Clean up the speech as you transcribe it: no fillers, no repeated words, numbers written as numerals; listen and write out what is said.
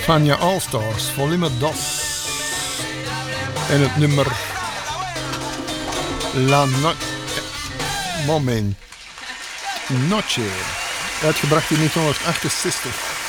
Fania All-Stars, volume DOS. En het nummer Noche. Uitgebracht in 1968.